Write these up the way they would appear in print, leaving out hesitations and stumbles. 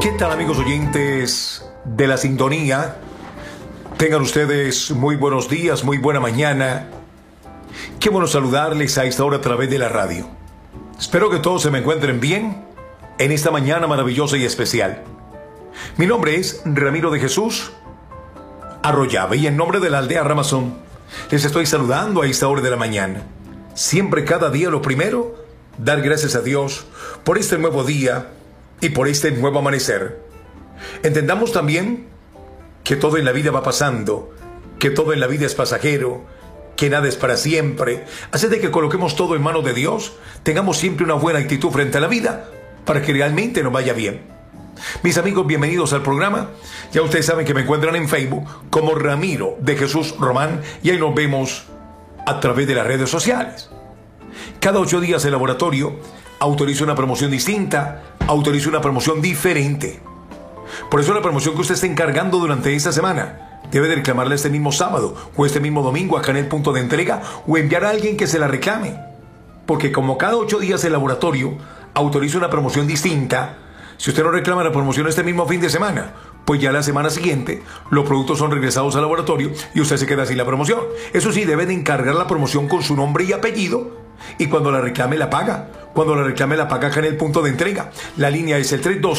¿Qué tal, amigos oyentes de la sintonía? Tengan ustedes muy buenos días, muy buena mañana. Qué bueno saludarles a esta hora a través de la radio. Espero que todos se me encuentren bien en esta mañana maravillosa y especial. Mi nombre es Ramiro de Jesús Arroyave y en nombre de la aldea Ramazón les estoy saludando a esta hora de la mañana. Siempre, cada día, lo primero, dar gracias a Dios por este nuevo día y por este nuevo amanecer. Entendamos también que todo en la vida va pasando, que todo en la vida es pasajero, que nada es para siempre. Así de que coloquemos todo en manos de Dios, tengamos siempre una buena actitud frente a la vida para que realmente nos vaya bien. Mis amigos, bienvenidos al programa. Ya ustedes saben que me encuentran en Facebook como Ramiro de Jesús Román y ahí nos vemos a través de las redes sociales. Cada 8 días el laboratorio autoriza una promoción distinta, autoriza una promoción diferente. Por eso la promoción que usted está encargando durante esta semana debe de reclamarla este mismo sábado o este mismo domingo acá en el punto de entrega o enviar a alguien que se la reclame. Porque como cada 8 días el laboratorio autoriza una promoción distinta, si usted no reclama la promoción este mismo fin de semana, pues ya la semana siguiente los productos son regresados al laboratorio y usted se queda sin la promoción. Eso sí, debe de encargar la promoción con su nombre y apellido y cuando la reclame la paga. Cuando la reclame la paga acá en el punto de entrega. La línea es el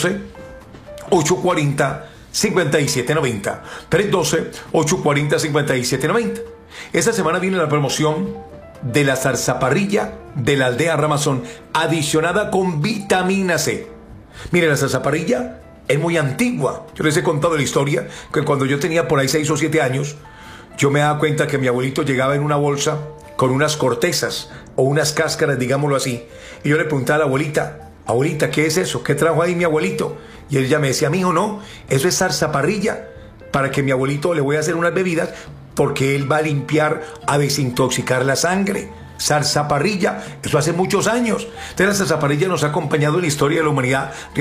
312-840-5790. 312-840-5790. Esta semana viene la promoción de la zarzaparrilla de la aldea Ramazón, adicionada con vitamina C. Mire, la zarzaparrilla es muy antigua. Yo les he contado la historia que cuando yo tenía por ahí 6 o 7 años, yo me daba cuenta que mi abuelito llegaba en una bolsa con unas cortezas o unas cáscaras, digámoslo así. Y yo le preguntaba a la abuelita, abuelita, ¿qué es eso? ¿Qué trajo ahí mi abuelito? Y ella me decía, mijo, no, eso es zarzaparrilla, para que mi abuelito le voy a hacer unas bebidas porque él va a limpiar, a desintoxicar la sangre. Zarzaparrilla, eso hace muchos años. Entonces la zarzaparrilla nos ha acompañado en la historia de la humanidad.